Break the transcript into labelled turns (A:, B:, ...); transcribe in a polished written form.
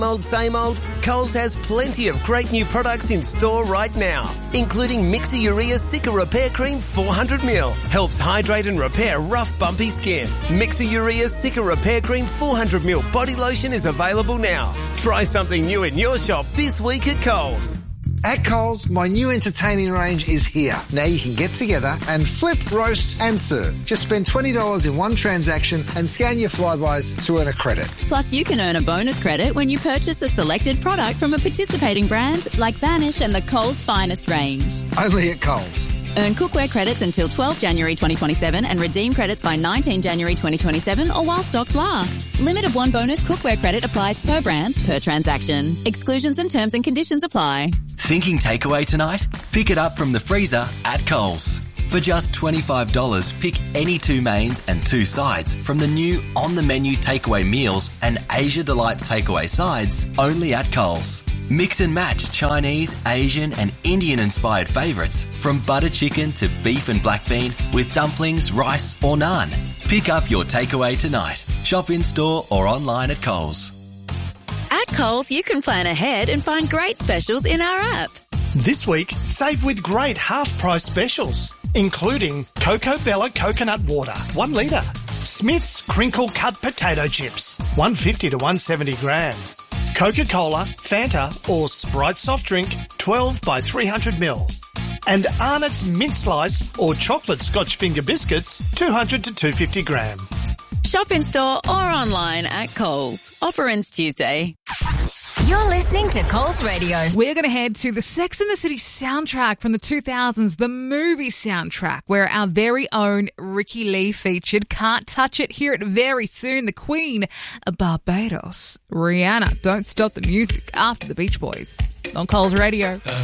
A: Same old? Coles has plenty of great new products in store right now, including Mixer Urea Cica Repair Cream 400ml. Helps hydrate and repair rough, bumpy skin. Mixer Urea Cica Repair Cream 400ml body lotion is available now. Try something new in your shop this week at Coles.
B: At Coles, my new entertaining range is here. Now you can get together and flip, roast and serve. Just spend $20 in one transaction and scan your Flybuys to earn a credit.
C: Plus, you can earn a bonus credit when you purchase a selected product from a participating brand like Vanish and the Coles Finest range.
B: Only at Coles.
C: Earn cookware credits until 12 January 2027 and redeem credits by 19 January 2027 or while stocks last. Limit of one bonus cookware credit applies per brand, per transaction. Exclusions and terms and conditions apply.
D: Thinking takeaway tonight? Pick it up from the freezer at Coles. For just $25, pick any 2 mains and 2 sides from the new on-the-menu takeaway meals and Asia Delights takeaway sides only at Coles. Mix and match Chinese, Asian and Indian-inspired favourites from butter chicken to beef and black bean with dumplings, rice or naan. Pick up your takeaway tonight. Shop in-store or online at Coles.
C: At Coles, you can plan ahead and find great specials in our app.
E: This week, save with great half-price specials, including Coco Bella Coconut Water, 1 litre. Smith's Crinkle Cut Potato Chips, 150 to 170 gram. Coca-Cola, Fanta or Sprite soft drink, 12 by 300 ml. And Arnott's Mint Slice or Chocolate Scotch Finger Biscuits, 200 to 250 gram.
C: Shop in store or online at Coles. Offer ends Tuesday.
F: You're listening to Coles Radio.
G: We're going to head to the Sex and the City soundtrack from the 2000s, the movie soundtrack, where our very own Ricky Lee featured. Can't touch it. Hear it very soon. The Queen of Barbados, Rihanna. Don't stop the music after the Beach Boys on Coles Radio.